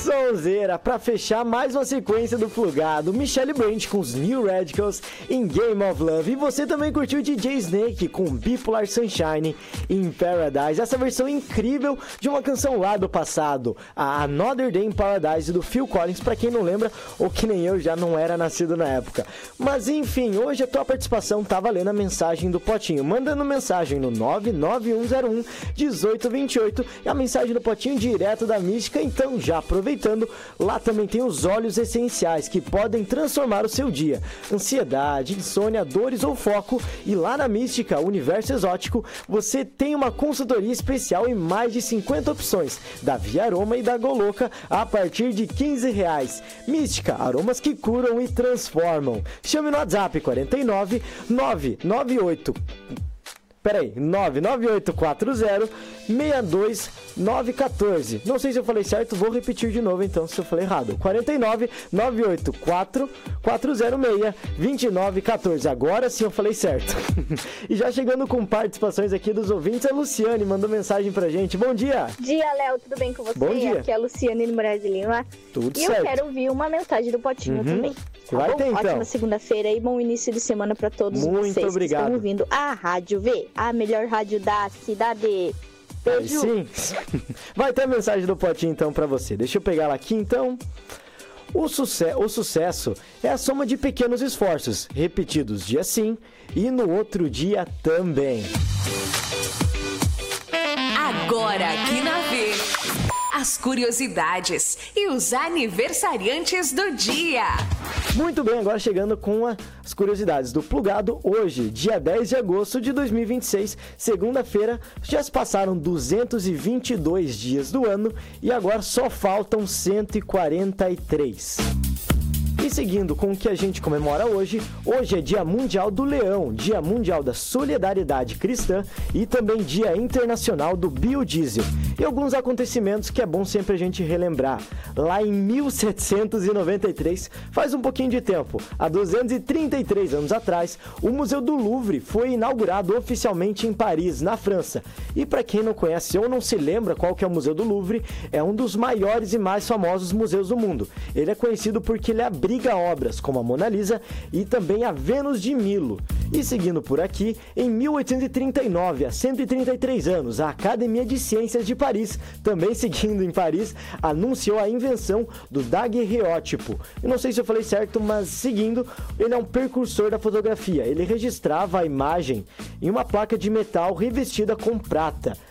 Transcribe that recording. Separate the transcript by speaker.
Speaker 1: Sonzeira, pra fechar mais uma sequência do Plugado, Michelle Branch com os New Radicals em Game of Love. E você também curtiu DJ Snake com Bipolar Sunshine in Paradise, essa versão incrível de uma canção lá do passado, a Another Day in Paradise do Phil Collins, pra quem não lembra, ou que nem eu já não era nascido na época. Mas enfim, hoje a tua participação tá valendo a mensagem do Potinho, mandando mensagem no 991011828 e a mensagem do Potinho direto da Mística. Então, já aproveitando, lá também tem os óleos essenciais que podem transformar o seu dia, ansiedade, insônia, dores ou foco. E lá na Mística, Universo Exótico, você tem uma consultoria especial em mais de 50 opções, da Via Aroma e da Goloca, a partir de R$15. Mística, aromas que curam e transformam. Chame no WhatsApp 49 998 99840 62914. Não sei se eu falei certo, vou repetir de novo então se eu falei errado. 49 984 406 2914. Agora sim eu falei certo. E já chegando com participações aqui dos ouvintes, a Luciane mandou mensagem pra gente. Bom dia.
Speaker 2: Dia, Léo, tudo bem com você?
Speaker 1: Bom dia.
Speaker 2: Aqui é a Luciane de Moraes de Lima.
Speaker 1: Tudo
Speaker 2: e
Speaker 1: certo.
Speaker 2: Eu quero ouvir uma mensagem do Potinho também. Tá
Speaker 1: Vai
Speaker 2: bom?
Speaker 1: ter, então.
Speaker 2: Ótima segunda-feira e bom início de semana pra todos
Speaker 1: Muito
Speaker 2: vocês
Speaker 1: obrigado.
Speaker 2: que estão ouvindo a Rádio V, a melhor rádio da cidade. Beijo.
Speaker 1: Sim. Vai ter a mensagem do Potinho então pra você. Deixa eu pegar ela aqui então. O sucesso é a soma de pequenos esforços, repetidos dia sim e no outro dia também.
Speaker 3: Agora aqui na V, as curiosidades e os aniversariantes do dia.
Speaker 1: Muito bem, agora chegando com as curiosidades do Plugado. Hoje, dia 10 de agosto de 2026, segunda-feira, já se passaram 222 dias do ano e agora só faltam 143. E seguindo com o que a gente comemora hoje, hoje é Dia Mundial do Leão, Dia Mundial da Solidariedade Cristã e também Dia Internacional do Biodiesel. E alguns acontecimentos que é bom sempre a gente relembrar. Lá em 1793, faz um pouquinho de tempo, há 233 anos atrás, o Museu do Louvre foi inaugurado oficialmente em Paris, na França. E para quem não conhece ou não se lembra qual que é o Museu do Louvre, é um dos maiores e mais famosos museus do mundo. Ele é conhecido porque ele abriga obras como a Mona Lisa e também a Vênus de Milo. E seguindo por aqui, em 1839, há 133 anos, a Academia de Ciências de Paris, também seguindo em Paris, anunciou a invenção do daguerreótipo. Eu não sei se eu falei certo, mas seguindo, ele é um precursor da fotografia. Ele registrava a imagem em uma placa de metal revestida com prata.